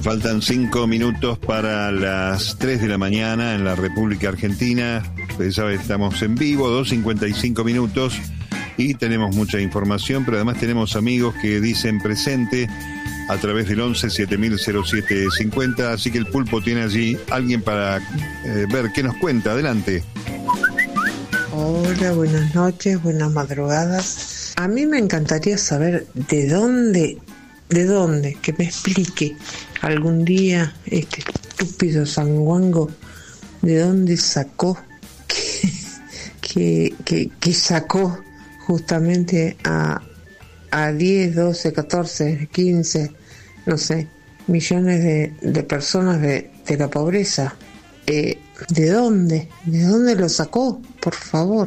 Faltan 5 minutos para las 3 de la mañana en la República Argentina. Ustedes saben, estamos en vivo, 2:55 minutos, y tenemos mucha información, pero además tenemos amigos que dicen presente a través del 11 7000 0750, así que el Pulpo tiene allí alguien para ver qué nos cuenta. Adelante. Hola, buenas noches, buenas madrugadas. A mí me encantaría saber de dónde, que me explique algún día este estúpido sanguango, de dónde sacó que sacó justamente a 10, 12, 14, 15, no sé, millones de personas de la pobreza. ¿De dónde lo sacó? Por favor.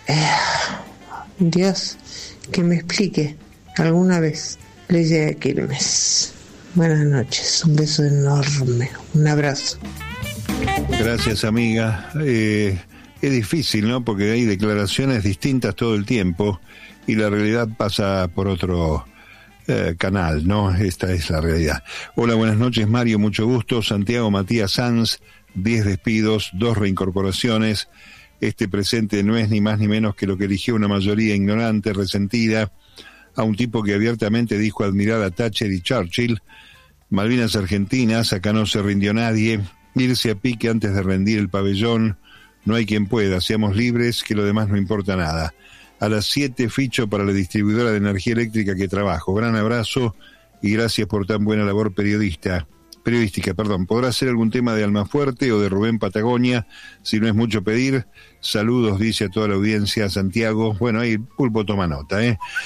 Dios, que me explique alguna vez. Ley de Quilmes. Buenas noches, un beso enorme, un abrazo. Gracias, amiga. Es difícil, ¿no? Porque hay declaraciones distintas todo el tiempo y la realidad pasa por otro canal, ¿no? Esta es la realidad. Hola, buenas noches, Mario, mucho gusto. Santiago Matías Sanz, 10 despidos, 2 reincorporaciones. Este presente no es ni más ni menos que lo que eligió una mayoría ignorante, resentida, a un tipo que abiertamente dijo admirar a Thatcher y Churchill. Malvinas Argentinas, acá no se rindió nadie. Irse a pique antes de rendir el pabellón. No hay quien pueda, seamos libres, que lo demás no importa nada. A las 7 ficho para la distribuidora de energía eléctrica que trabajo. Gran abrazo y gracias por tan buena labor periodística. ¿Podrá ser algún tema de Almafuerte o de Rubén Patagonia? Si no es mucho pedir. Saludos, dice a toda la audiencia, Santiago. Bueno, ahí Pulpo toma nota,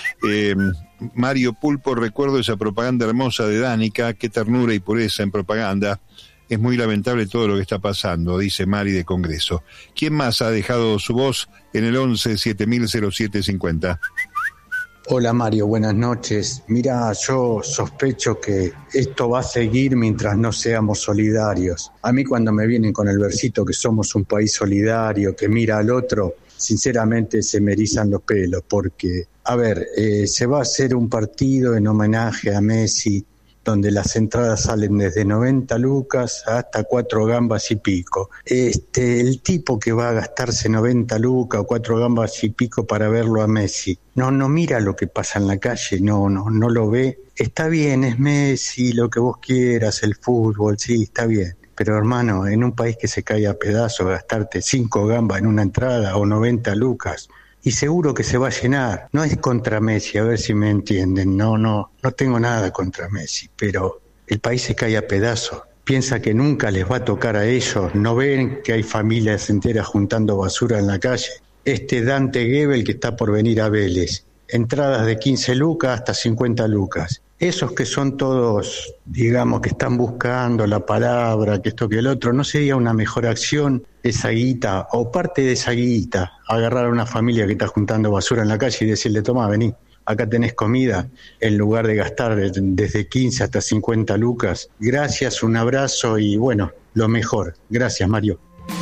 Mario Pulpo, recuerdo esa propaganda hermosa de Danica, qué ternura y pureza en propaganda. Es muy lamentable todo lo que está pasando, dice Mari de Congreso. ¿Quién más ha dejado su voz en el 11 7000 0750? Hola Mario, buenas noches. Mira, yo sospecho que esto va a seguir mientras no seamos solidarios. A mí cuando me vienen con el versito que somos un país solidario, que mira al otro, sinceramente se me erizan los pelos, porque, se va a hacer un partido en homenaje a Messi, donde las entradas salen desde 90 lucas hasta 4 gambas y pico. El tipo que va a gastarse 90 lucas o 4 gambas y pico para verlo a Messi, no mira lo que pasa en la calle, no lo ve. Está bien, es Messi, lo que vos quieras, el fútbol, sí, está bien. Pero hermano, en un país que se cae a pedazos, gastarte 5 gambas en una entrada o 90 lucas, y seguro que se va a llenar. No es contra Messi, a ver si me entienden. No tengo nada contra Messi, pero el país se cae a pedazos. Piensa que nunca les va a tocar a ellos. ¿No ven que hay familias enteras juntando basura en la calle? Dante Gebel que está por venir a Vélez. Entradas de 15 lucas hasta 50 lucas. Esos que son todos, digamos, que están buscando la palabra, que esto que el otro, ¿no sería una mejor acción esa guita, o parte de esa guita, agarrar a una familia que está juntando basura en la calle y decirle, toma, vení, acá tenés comida, en lugar de gastar desde 15 hasta 50 lucas? Gracias, un abrazo y bueno, lo mejor. Gracias, Mario.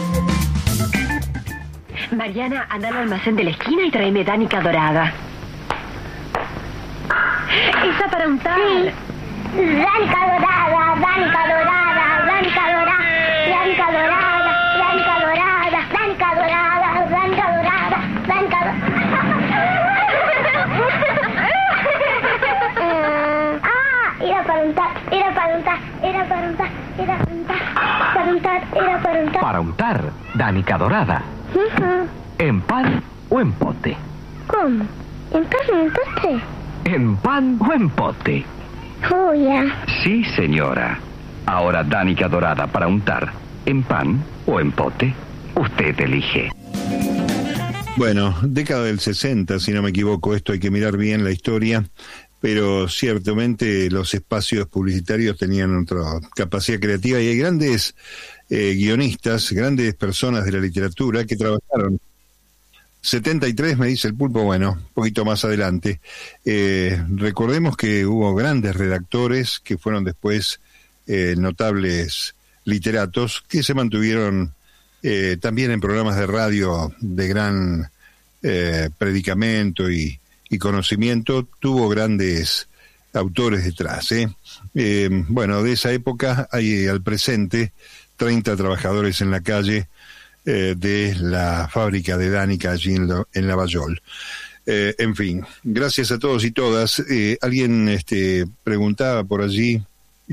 Mariana, anda al almacén de la esquina y tráeme Danica dorada. Esa para untar. Sí. Danica dorada, Danica dorada, Danica dorada, Danica dorada, Danica dorada, Danica dorada, Danica dorada, Danica dorada. Era para untar. Para untar, Danica dorada. ¿En pan o en pote? ¿Cómo? ¿En pan o en pote? ¿En pan o en pote? Oh, ya. Sí, señora. Ahora Danica dorada para untar, ¿en pan o en pote? Usted elige. Bueno, década del 60, si no me equivoco, esto hay que mirar bien la historia, pero ciertamente los espacios publicitarios tenían otra capacidad creativa y hay grandes guionistas, grandes personas de la literatura que trabajaron. 73 me dice el Pulpo, bueno, un poquito más adelante. Recordemos que hubo grandes redactores que fueron después notables literatos que se mantuvieron también en programas de radio de gran predicamento y conocimiento. Tuvo grandes autores detrás. Bueno, de esa época hay al presente 30 trabajadores en la calle de la fábrica de Danica allí en Lavallol. En fin, gracias a todos y todas. Alguien preguntaba por allí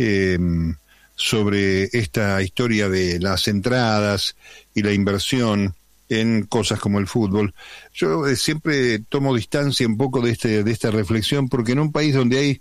sobre esta historia de las entradas y la inversión en cosas como el fútbol. Yo siempre tomo distancia un poco de esta reflexión, porque en un país donde hay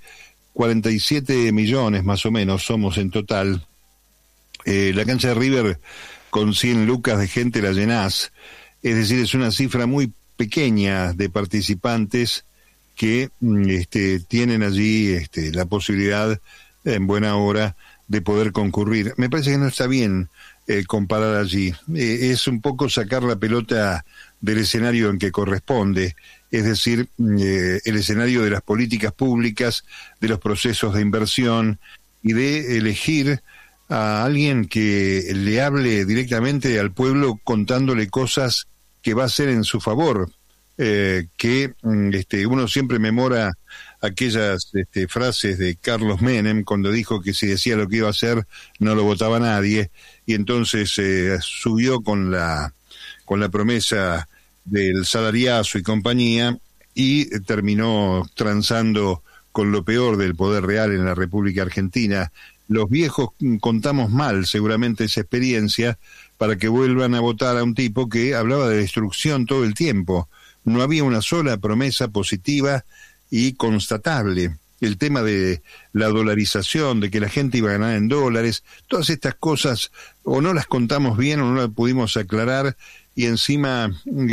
47 millones más o menos, somos en total, la cancha de River con 100 lucas de gente la llenás, es decir, es una cifra muy pequeña de participantes que tienen allí la posibilidad en buena hora de poder concurrir. Me parece que no está bien comparar allí. Es un poco sacar la pelota del escenario en que corresponde, es decir, el escenario de las políticas públicas, de los procesos de inversión y de elegir a alguien que le hable directamente al pueblo contándole cosas que va a hacer en su favor, que uno siempre memora aquellas frases de Carlos Menem cuando dijo que si decía lo que iba a hacer no lo votaba nadie, y entonces subió con la promesa del salariazo y compañía, y terminó transando con lo peor del poder real en la República Argentina. Los viejos contamos mal seguramente esa experiencia para que vuelvan a votar a un tipo que hablaba de destrucción todo el tiempo. No había una sola promesa positiva y constatable. El tema de la dolarización, de que la gente iba a ganar en dólares, todas estas cosas o no las contamos bien o no las pudimos aclarar, y encima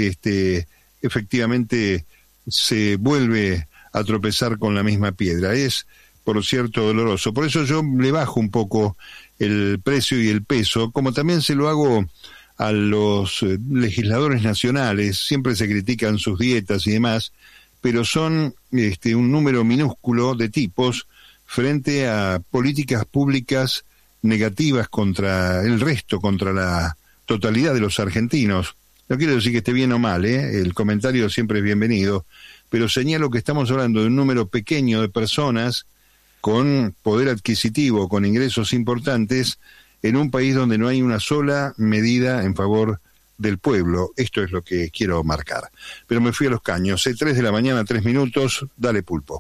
efectivamente se vuelve a tropezar con la misma piedra. Es, por cierto, doloroso. Por eso yo le bajo un poco el precio y el peso, como también se lo hago a los legisladores nacionales. Siempre se critican sus dietas y demás, pero son un número minúsculo de tipos frente a políticas públicas negativas contra el resto, contra la totalidad de los argentinos. No quiero decir que esté bien o mal, el comentario siempre es bienvenido, pero señalo que estamos hablando de un número pequeño de personas con poder adquisitivo, con ingresos importantes, en un país donde no hay una sola medida en favor del pueblo. Esto es lo que quiero marcar. Pero me fui a los caños. 3 de la mañana, 3 minutos. Dale, Pulpo.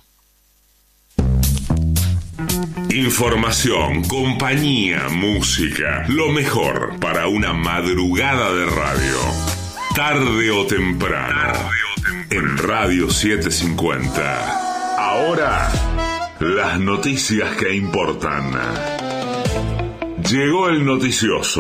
Información, compañía, música. Lo mejor para una madrugada de radio. Tarde o temprano. En Radio 750. Ahora, las noticias que importan. Llegó el noticioso.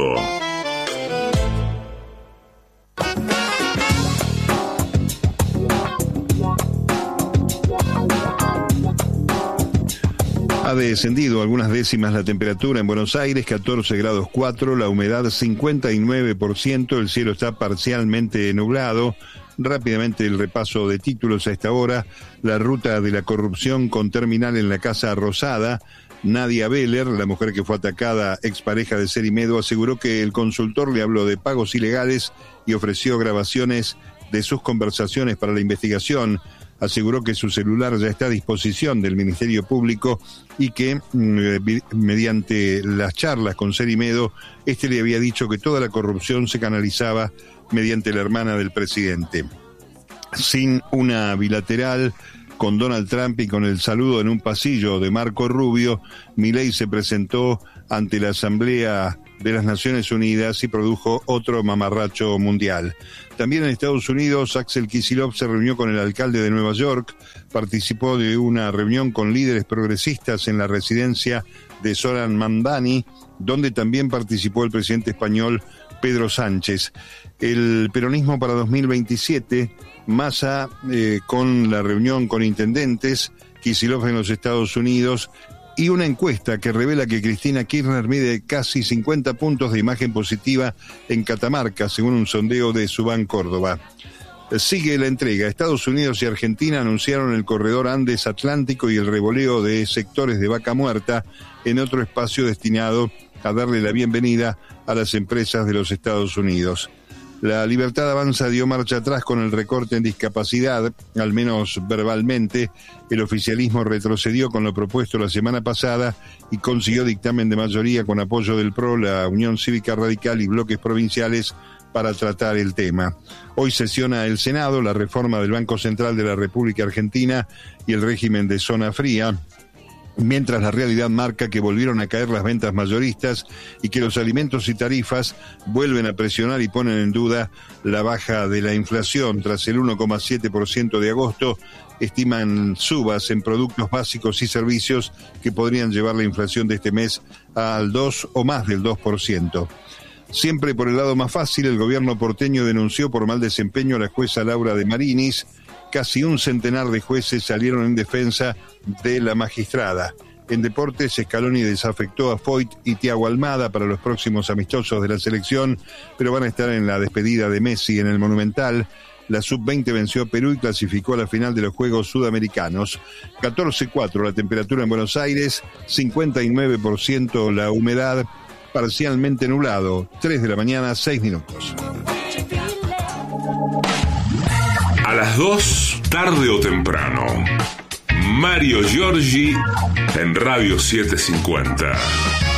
Ha descendido algunas décimas la temperatura en Buenos Aires, 14 grados 4, la humedad 59%, el cielo está parcialmente nublado. Rápidamente el repaso de títulos a esta hora. La ruta de la corrupción con terminal en la Casa Rosada. Nadia Beller, la mujer que fue atacada, expareja de Cerimedo, aseguró que el consultor le habló de pagos ilegales y ofreció grabaciones de sus conversaciones para la investigación. Aseguró que su celular ya está a disposición del Ministerio Público y que mediante las charlas con Cerimedo, le había dicho que toda la corrupción se canalizaba mediante la hermana del presidente. Sin una bilateral con Donald Trump y con el saludo en un pasillo de Marco Rubio, Milei se presentó ante la Asamblea de las Naciones Unidas y produjo otro mamarracho mundial. También en Estados Unidos, Axel Kicillof se reunió con el alcalde de Nueva York, participó de una reunión con líderes progresistas en la residencia de Zoran Mandani, donde también participó el presidente español Pedro Sánchez. El peronismo para 2027, Massa con la reunión con intendentes, Kicillof en los Estados Unidos, y una encuesta que revela que Cristina Kirchner mide casi 50 puntos de imagen positiva en Catamarca, según un sondeo de Subán Córdoba. Sigue la entrega. Estados Unidos y Argentina anunciaron el corredor Andes Atlántico y el revoleo de sectores de Vaca Muerta en otro espacio destinado a darle la bienvenida a las empresas de los Estados Unidos. La Libertad Avanza dio marcha atrás con el recorte en discapacidad, al menos verbalmente. El oficialismo retrocedió con lo propuesto la semana pasada y consiguió dictamen de mayoría con apoyo del PRO, la Unión Cívica Radical y bloques provinciales para tratar el tema. Hoy sesiona el Senado la reforma del Banco Central de la República Argentina y el régimen de zona fría, mientras la realidad marca que volvieron a caer las ventas mayoristas y que los alimentos y tarifas vuelven a presionar y ponen en duda la baja de la inflación. Tras el 1,7% de agosto, estiman subas en productos básicos y servicios que podrían llevar la inflación de este mes al 2 o más del 2%. Siempre por el lado más fácil, el gobierno porteño denunció por mal desempeño a la jueza Laura de Marinis. Casi un centenar de jueces salieron en defensa de la magistrada. En deportes, Scaloni desafectó a Foyt y Thiago Almada para los próximos amistosos de la selección, pero van a estar en la despedida de Messi en el Monumental. La Sub-20 venció a Perú y clasificó a la final de los Juegos Sudamericanos. 14,4 la temperatura en Buenos Aires, 59% la humedad, parcialmente nublado. 3 de la mañana, 6 minutos. A las 2, tarde o temprano, Mario Giorgi en Radio 750.